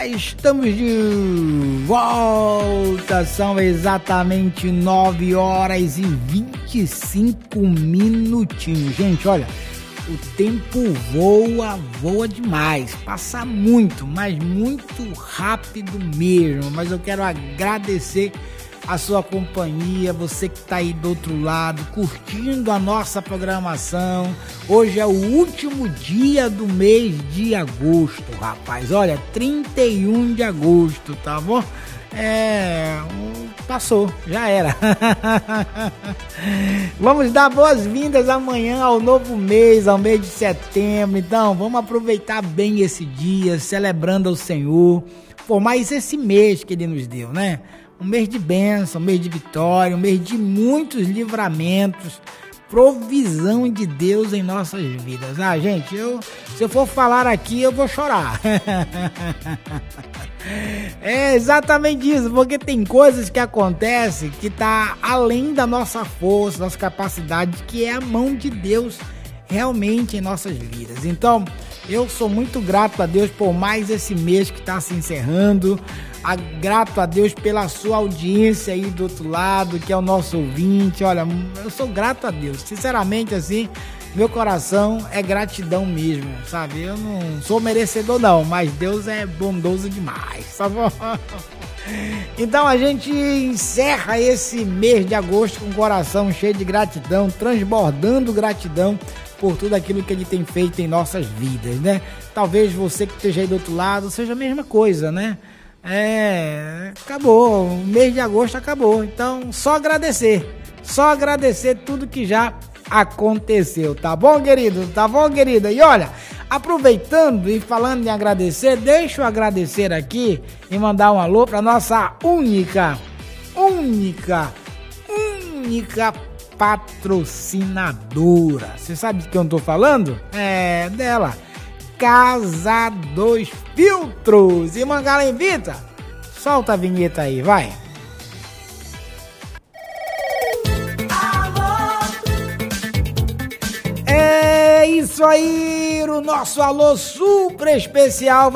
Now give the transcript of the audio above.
Estamos de volta, são exatamente 9 horas e 25 minutinhos. Gente, olha, o tempo voa demais, passa muito, mas muito rápido mesmo. Mas eu quero agradecer a sua companhia, você que está aí do outro lado, curtindo a nossa programação. Hoje é o último dia do mês de agosto, rapaz. Olha, 31 de agosto, tá bom? Passou, já era. Vamos dar boas-vindas amanhã ao novo mês, ao mês de setembro. Então, vamos aproveitar bem esse dia, celebrando ao Senhor por mais esse mês que Ele nos deu, né? Um mês de bênção, um mês de vitória, um mês de muitos livramentos, provisão de Deus em nossas vidas. Gente, se eu for falar aqui, eu vou chorar. É exatamente isso, porque tem coisas que acontecem que tá além da nossa força, nossa capacidade, que é a mão de Deus realmente em nossas vidas. Então, eu sou muito grato a Deus por mais esse mês que está se encerrando. Grato a Deus pela sua audiência aí do outro lado, que é o nosso ouvinte. Olha, eu sou grato a Deus, sinceramente, assim, meu coração é gratidão mesmo, sabe? Eu não sou merecedor não, mas Deus é bondoso demais, tá bom? Então a gente encerra esse mês de agosto com o coração cheio de gratidão, transbordando gratidão por tudo aquilo que Ele tem feito em nossas vidas, né? Talvez você que esteja aí do outro lado seja a mesma coisa, né? Acabou, o mês de agosto acabou, então só agradecer tudo que já aconteceu, tá bom, querido? Tá bom, querida? E olha, aproveitando e falando em agradecer, deixa eu agradecer aqui e mandar um alô pra nossa única patrocinadora. Você sabe de quem eu tô falando? É dela, Casa dos Filtros. E Mangala Invita, solta a vinheta aí, vai. É isso aí, o nosso alô super especial